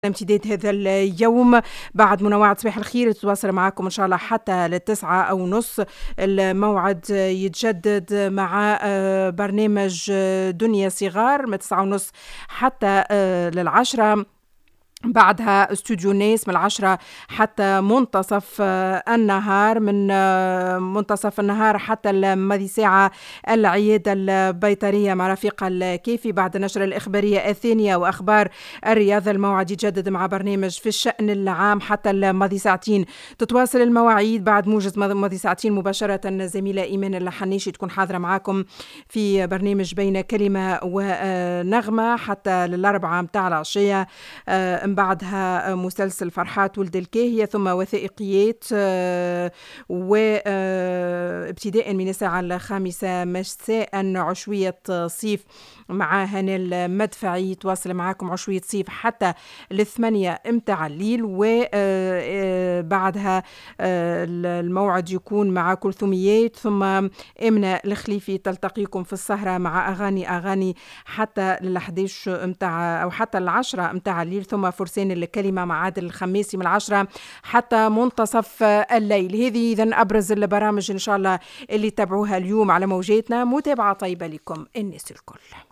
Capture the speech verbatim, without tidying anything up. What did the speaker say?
امتداد هذا اليوم بعد منوعة صباح الخير تتواصل معكم إن شاء الله حتى للتسعة أو نص. الموعد يتجدد مع برنامج دنيا صغار من تسعة ونص حتى للعشرة. بعدها استوديو ناس من العشرة حتى منتصف النهار، من منتصف النهار حتى الماضي ساعة العيادة البيطرية مع رفيق الكافي. بعد النشرة الإخبارية الثانية وأخبار الرياضة الموعد يتجدد مع برنامج في الشأن العام حتى الماضي ساعتين. تتواصل المواعيد بعد موجز ماضي ساعتين مباشرة. زميلة إيمان الحنيشي تكون حاضرة معاكم في برنامج بين كلمة ونغمة حتى للأربعة متاع العشية. بعدها مسلسل فرحات ولد الكاهية، ثم وثائقيات، وابتداء من الساعة الخامسة مساء عشوية صيف مع هنا المدفعي. تواصل معاكم عشوية صيف حتى الثمانية امتاع الليل. وبعدها الموعد يكون مع كلثوميات، ثم إمنة الخليفي تلتقيكم في السهرة مع أغاني أغاني حتى للحديش امتاع أو حتى العشرة امتاع الليل. ثم فرسان الكلمة مع عادل الخميسي من العشرة حتى منتصف الليل. هذه إذن أبرز البرامج إن شاء الله اللي تابعوها اليوم على موجاتنا. متابعة طيبة لكم الناس الكل.